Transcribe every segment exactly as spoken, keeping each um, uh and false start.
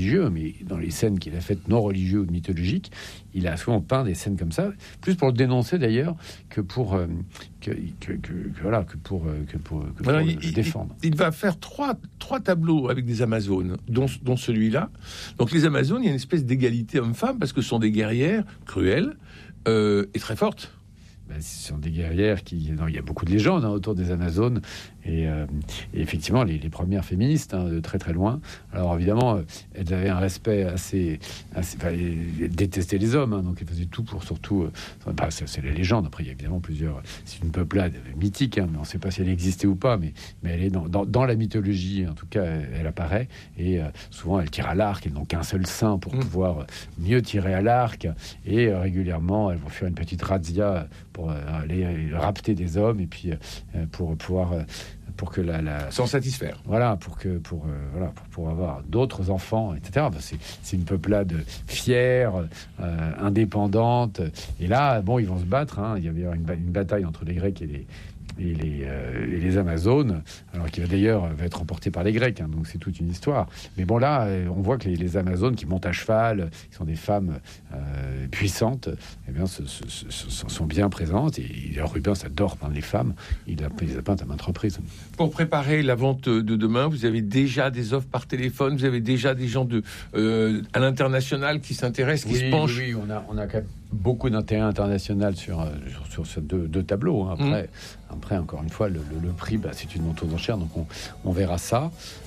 religieux, mais dans les scènes qu'il a faites non religieuses ou mythologiques, il a souvent peint des scènes comme ça, plus pour le dénoncer d'ailleurs que pour euh, que, que, que, que voilà que pour euh, que pour, que pour Alors, le, il, le défendre. Il, il va faire trois trois tableaux avec des Amazones, dont dont celui-là. Donc les Amazones, il y a une espèce d'égalité homme-femme parce que ce sont des guerrières cruelles euh, et très fortes. Ben, ce sont des guerrières qui... Non, il y a beaucoup de légendes hein, autour des Amazones. Et, euh, et effectivement, les, les premières féministes, hein, de très très loin. Alors évidemment, euh, elles avaient un respect assez... assez enfin, elles détestaient les hommes. Hein, donc elles faisaient tout pour surtout... Euh, bah, c'est, c'est la légende. Après, il y a évidemment plusieurs... C'est une peuplade mythique, hein, mais on ne sait pas si elle existait ou pas. Mais, mais elle est dans, dans, dans la mythologie, en tout cas, elle, elle apparaît. Et euh, souvent, elles tirent à l'arc. Elles n'ont qu'un seul sein pour mmh. pouvoir mieux tirer à l'arc. Et euh, régulièrement, elles vont faire une petite razzia pour euh, aller rapter des hommes et puis euh, pour pouvoir euh, pour que la, la s'en satisfaire. Voilà, pour que pour euh, voilà pour, pour avoir d'autres enfants, et cetera. Enfin, c'est c'est une peuplade fière, euh, indépendante. Et là, bon, ils vont se battre. Hein. Il y avait une, une bataille entre les Grecs et les et les, euh, et les Amazones, alors qui va d'ailleurs va être remporté par les Grecs, hein, donc c'est toute une histoire. Mais bon, là, on voit que les, les Amazones qui montent à cheval, qui sont des femmes euh, puissantes, eh bien, ce, ce, ce, sont bien présentes. Et, et Rubens adore peindre les femmes. Il, a, il les a peintes à maintes reprises. Pour préparer la vente de demain, vous avez déjà des offres par téléphone, vous avez déjà des gens de, euh, à l'international qui s'intéressent, qui oui, se penchent. Oui, on a, on a quand même beaucoup d'intérêt international sur, sur, sur ces deux, deux tableaux. Hein. Après, mmh. après, encore une fois, le, le, le prix, bah, c'est une vente aux enchères, donc on, on verra ça.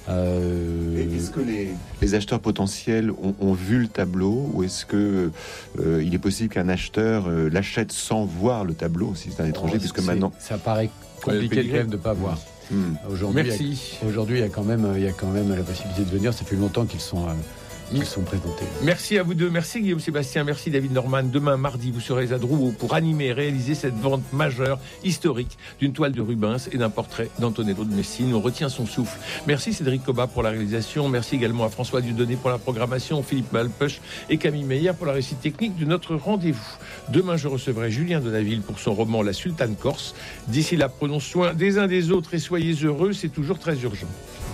Euh... Et est-ce que les, les acheteurs potentiels ont, ont vu le tableau, ou est-ce que euh, il est possible qu'un acheteur euh, l'achète sans voir le tableau, si c'est un étranger, oh, puisque maintenant... Ça paraît compliqué quand même de ne pas voir. Mmh. Aujourd'hui, Merci. Il y a, aujourd'hui, il y a quand même, il y a quand même la possibilité de venir. Ça fait longtemps qu'ils sont... Euh, Ils sont présentés. Merci à vous deux. Merci Guillaume Sébastien. Merci David Norman. Demain, mardi, vous serez à Drouot pour animer et réaliser cette vente majeure, historique, d'une toile de Rubens et d'un portrait d'Antonello de Messine. On retient son souffle. Merci Cédric Cobat pour la réalisation. Merci également à François Dieudonné pour la programmation, Philippe Malpeuch et Camille Meyer pour la réussite technique de notre rendez-vous. Demain, je recevrai Julien Denaville pour son roman La Sultane Corse. D'ici là, prenons soin des uns des autres et soyez heureux. C'est toujours très urgent.